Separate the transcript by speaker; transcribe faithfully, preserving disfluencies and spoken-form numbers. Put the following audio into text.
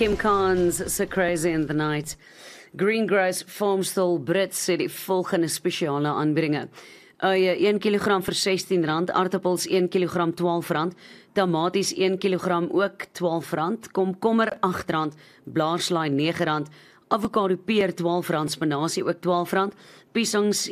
Speaker 1: Kim Carnes se Crazy in the Night. Greengrass Farmstall Brits sê die volgende spesiale aanbiedinge. Uie een kilogram vir sestien rand, aartappels een kilogram twaalf rand, tamaties een kilogram ook twaalf rand, komkommer agt rand, blaarslaai nege rand, avokado peer twaalf rand, spinasie ook twaalf rand, piesangs